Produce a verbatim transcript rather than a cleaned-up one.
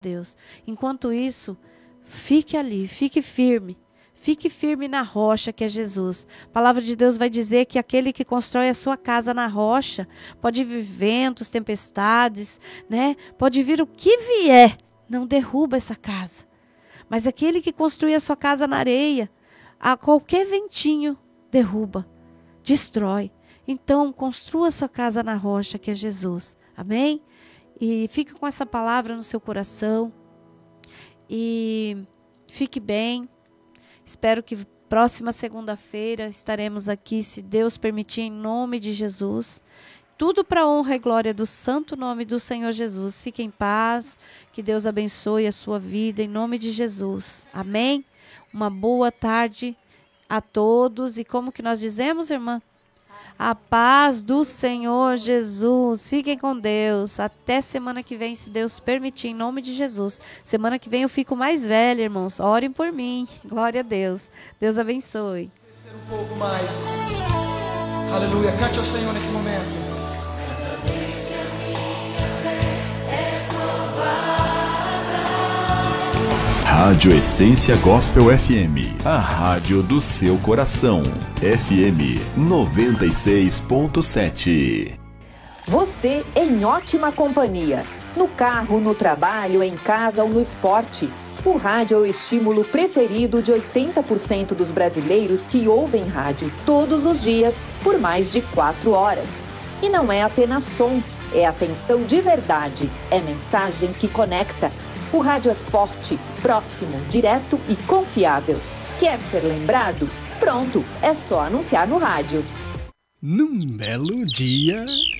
Deus. Enquanto isso, fique ali, fique firme. Fique firme na rocha que é Jesus. A palavra de Deus vai dizer que aquele que constrói a sua casa na rocha, pode vir ventos, tempestades, né? Pode vir o que vier, não derruba essa casa. Mas aquele que construi a sua casa na areia, a qualquer ventinho, derruba, destrói. Então, construa a sua casa na rocha que é Jesus. Amém? E fique com essa palavra no seu coração. E fique bem. Espero que próxima segunda-feira estaremos aqui, se Deus permitir, em nome de Jesus. Tudo para a honra e glória do santo nome do Senhor Jesus. Fique em paz, que Deus abençoe a sua vida, em nome de Jesus. Amém? Uma boa tarde a todos. E como que nós dizemos, irmã? A paz do Senhor Jesus. Fiquem com Deus. Até semana que vem, se Deus permitir, em nome de Jesus. Semana que vem eu fico mais velha, irmãos. Orem por mim. Glória a Deus. Deus abençoe. Um pouco mais. Aleluia. Cante ao Senhor nesse momento. Cada vez que a minha fé é provada. Rádio Essência Gospel F M, a rádio do seu coração. F M noventa e seis ponto sete. Você em ótima companhia. No carro, no trabalho, em casa ou no esporte. O rádio é o estímulo preferido de oitenta por cento dos brasileiros que ouvem rádio todos os dias por mais de quatro horas. E não é apenas som, é atenção de verdade, é mensagem que conecta. O rádio é forte, próximo, direto e confiável. Quer ser lembrado? Pronto, é só anunciar no rádio. Num belo dia...